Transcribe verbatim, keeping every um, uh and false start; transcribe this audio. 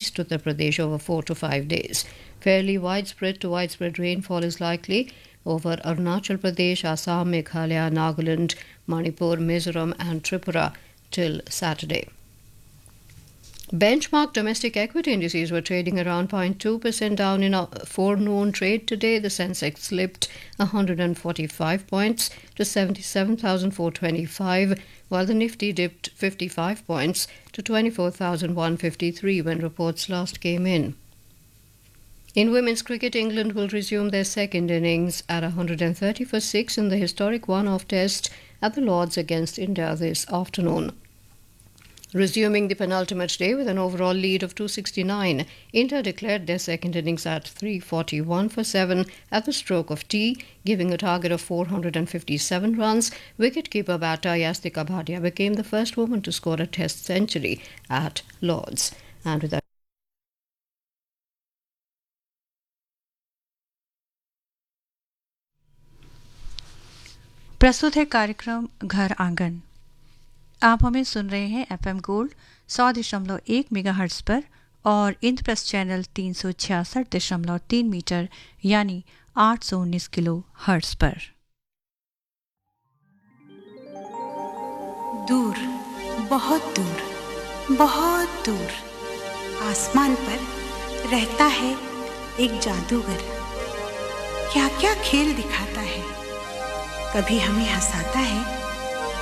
east Uttar Pradesh over four to five days. Fairly widespread to widespread rainfall is likely over Arunachal Pradesh, Assam, Meghalaya, Nagaland, Manipur, Mizoram and Tripura till Saturday. Benchmark domestic equity indices were trading around zero point two percent down in a forenoon trade today. The Sensex slipped one hundred forty-five points to seventy-seven thousand four hundred twenty-five, while the Nifty dipped fifty-five points to twenty-four thousand one hundred fifty-three when reports last came in. In women's cricket, England will resume their second innings at one hundred thirty for six in the historic one-off test at the Lords against India this afternoon. Resuming the penultimate day with an overall lead of two hundred sixty-nine, India declared their second innings at three hundred forty-one for seven at the stroke of tea, giving a target of four hundred fifty-seven runs. Wicketkeeper batter Yastika Bhatia became the first woman to score a test century at Lords. And with that, प्रस्तुत है कार्यक्रम घर आंगन। आप हमें सुन रहे हैं FM gold सौ दशमलव एक मेगाहर्ट्ज़ पर और इंद्रप्रस्थ चैनल तीन सौ छियासठ दशमलव तीन मीटर यानी आठ सौ उन्नीस किलो हर्ट्ज़ पर। दूर, बहुत दूर, बहुत दूर आसमान पर रहता है एक जादूगर। क्या क्या खेल दिखाता है, कभी हमें हंसाता है